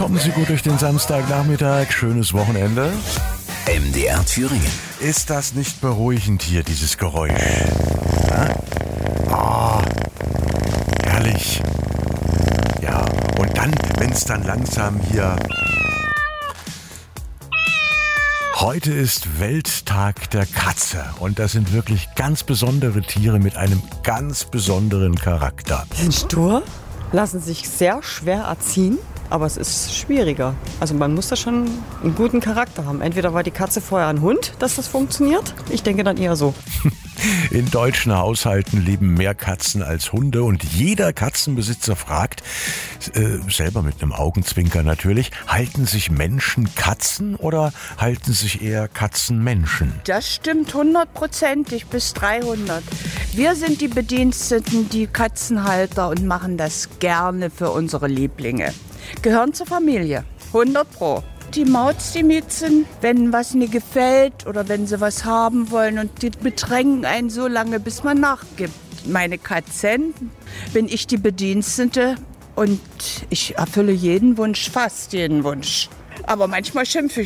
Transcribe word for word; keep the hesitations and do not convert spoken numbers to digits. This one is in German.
Kommen Sie gut durch den Samstagnachmittag. Schönes Wochenende. M D R Thüringen. Ist das nicht beruhigend hier, dieses Geräusch? Ja? Ah, herrlich. Ja, und dann, wenn es dann langsam hier... Heute ist Welttag der Katze und das sind wirklich ganz besondere Tiere mit einem ganz besonderen Charakter. Die sind stur, lassen sich sehr schwer erziehen, aber es ist schwieriger. Also man muss da schon einen guten Charakter haben. Entweder war die Katze vorher ein Hund, dass das funktioniert. Ich denke dann eher so. In deutschen Haushalten leben mehr Katzen als Hunde und jeder Katzenbesitzer fragt, äh, selber mit einem Augenzwinker natürlich, halten sich Menschen Katzen oder halten sich eher Katzen Menschen? Das stimmt hundertprozentig bis dreihundert. Wir sind die Bediensteten, die Katzenhalter und machen das gerne für unsere Lieblinge. Gehören zur Familie, hundert Pro. Die Mauts, die mit sind, wenn was nie gefällt oder wenn sie was haben wollen und die bedrängen einen so lange, bis man nachgibt. Meine Katzen bin ich die Bedienstete und ich erfülle jeden Wunsch, fast jeden Wunsch. Aber manchmal schimpfe ich